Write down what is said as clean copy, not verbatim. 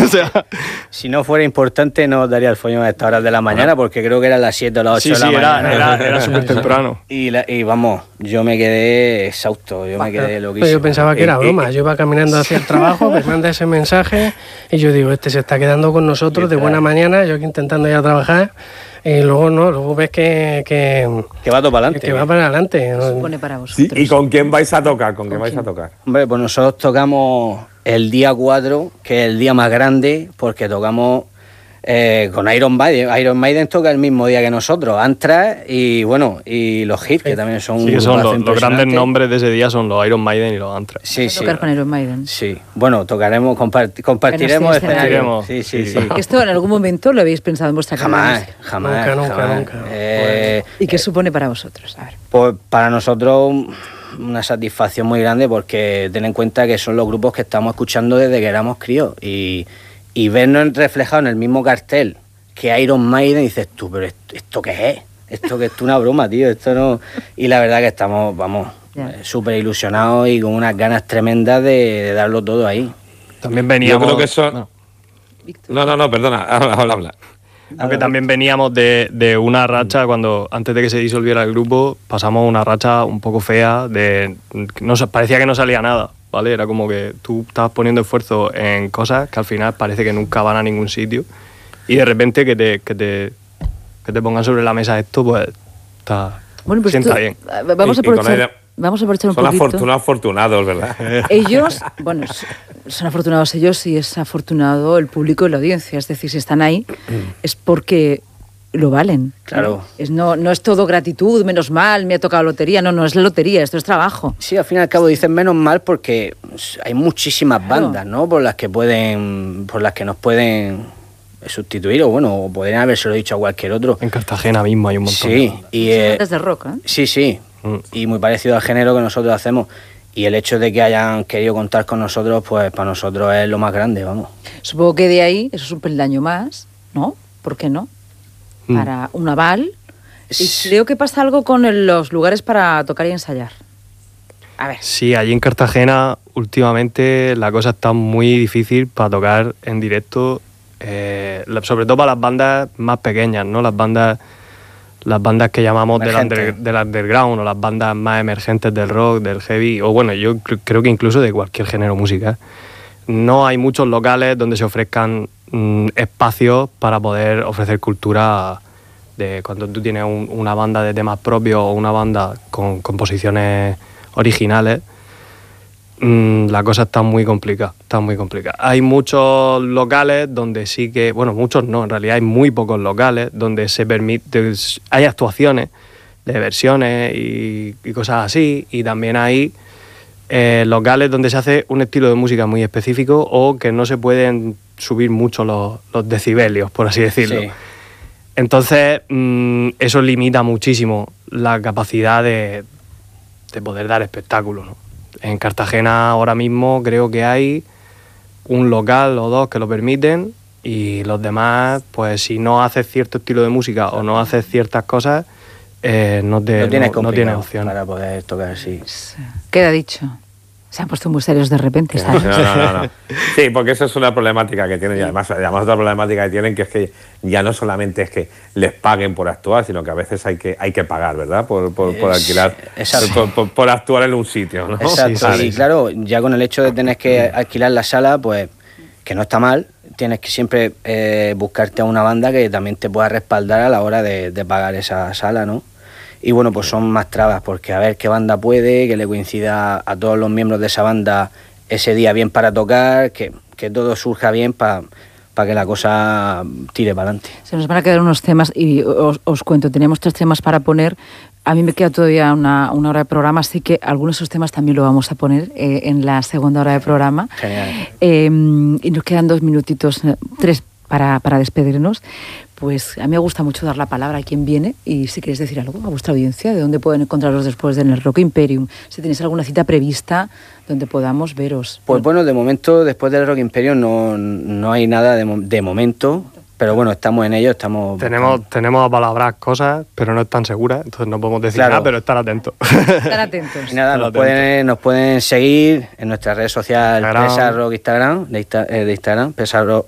sea... Si no fuera importante no os daría el follón a estas horas de la mañana, porque creo que eran las 7 o las 8 de la mañana. Era súper temprano. Y vamos, yo me quedé exhausto, me quedé loquísimo. Yo pensaba que era broma, yo iba caminando hacia el trabajo, me manda ese mensaje y yo digo, este se está quedando con nosotros de buena mañana, yo aquí intentando ir a trabajar. Y luego ves que va todo para adelante. Que va para adelante. ¿Qué supone para vosotros? Sí, ¿y con quién vais a tocar? ¿Con quién vais a tocar? Hombre, pues nosotros tocamos el día 4, que es el día más grande, porque tocamos con Iron Maiden. Iron Maiden toca el mismo día que nosotros, Anthrax y bueno, y los Hits, que también son sí, que son los grandes nombres de ese día son los Iron Maiden y los Anthrax. Sí, tocar con Iron Maiden. Sí, bueno, tocaremos, compartiremos escenario. Sí. ¿Esto en algún momento lo habéis pensado en vuestra carrera? Jamás. Nunca. ¿Y qué supone para vosotros? A ver. Pues para nosotros una satisfacción muy grande, porque ten en cuenta que son los grupos que estamos escuchando desde que éramos críos y vernos reflejados en el mismo cartel que Iron Maiden, dices tú, pero ¿esto qué es? Esto que es una broma, tío, esto no... Y la verdad que estamos, súper ilusionados y con unas ganas tremendas de darlo todo ahí. También veníamos... Yo creo que eso... No, perdona, habla. Aunque también veníamos de una racha, cuando antes de que se disolviera el grupo, pasamos una racha un poco fea, parecía que no salía nada, ¿vale? Era como que tú estabas poniendo esfuerzo en cosas que al final parece que nunca van a ningún sitio, y de repente que te pongan sobre la mesa esto, pues sienta bien. Vamos a aprovechar un poquito. Son afortunados, ¿verdad? Ellos, son afortunados ellos y es afortunado el público y la audiencia. Es decir, si están ahí es porque lo valen. Claro. No es todo gratitud, menos mal, me ha tocado lotería. No es la lotería, esto es trabajo. Sí, al fin y al cabo dicen menos mal porque hay muchísimas bandas, ¿no? Por las que nos pueden sustituir o podrían habérselo dicho a cualquier otro. En Cartagena mismo hay un montón. Sí, bandas de rock, ¿eh? Sí. Y muy parecido al género que nosotros hacemos. Y el hecho de que hayan querido contar con nosotros, pues para nosotros es lo más grande, vamos. Supongo que de ahí, eso es un peldaño más, ¿no? ¿Por qué no? Para un aval. Y creo que pasa algo con los lugares para tocar y ensayar. A ver. Sí, allí en Cartagena últimamente la cosa está muy difícil para tocar en directo, sobre todo para las bandas más pequeñas, ¿no? Las bandas que llamamos del underground, o las bandas más emergentes del rock, del heavy, o bueno, yo creo que incluso de cualquier género musical. No hay muchos locales donde se ofrezcan espacios para poder ofrecer cultura de cuando tú tienes una banda de temas propios o una banda con composiciones originales. La cosa está muy complicada. Hay muchos locales donde sí que... Bueno, muchos no, en realidad hay muy pocos locales donde se permite... Hay actuaciones de versiones y cosas así, y también hay locales donde se hace un estilo de música muy específico o que no se pueden subir mucho los decibelios, por así decirlo. Sí. Entonces, eso limita muchísimo la capacidad de poder dar espectáculos, ¿no? En Cartagena ahora mismo creo que hay un local o dos que lo permiten, y los demás, pues si no haces cierto estilo de música o no haces ciertas cosas, no tienes opción para poder tocar, sí. Queda dicho. Se han puesto muy serios de repente, ¿sabes? No. Sí, porque eso es una problemática que tienen, y además otra problemática que tienen, que es que ya no solamente es que les paguen por actuar, sino que a veces hay que pagar, ¿verdad? Por alquilar, por actuar en un sitio, ¿no? Exacto, sí. Y claro, ya con el hecho de tener que alquilar la sala, pues que no está mal, tienes que siempre buscarte a una banda que también te pueda respaldar a la hora de pagar esa sala, ¿no? Y bueno, pues son más trabas, porque a ver qué banda puede, que le coincida a todos los miembros de esa banda ese día bien para tocar, que todo surja bien para que la cosa tire para adelante. Se nos van a quedar unos temas, y os cuento, tenemos 3 temas para poner. A mí me queda todavía una hora de programa, así que algunos de esos temas también lo vamos a poner en la segunda hora de programa. Genial. Y nos quedan 2 minutitos, 3 para despedirnos. Pues a mí me gusta mucho dar la palabra a quien viene, y si queréis decir algo a vuestra audiencia, de dónde pueden encontraros después en el Rock Imperium, si tenéis alguna cita prevista donde podamos veros. Pues bueno, de momento, después del Rock Imperium no hay nada de momento, pero bueno, estamos en ello, Tenemos apalabradas cosas, pero no están seguras, entonces no podemos decir nada, pero estar atentos. Estar atentos. Y nada, nos pueden seguir en nuestra red social, Pesa Rock Instagram, de Instagram, Pesa Rock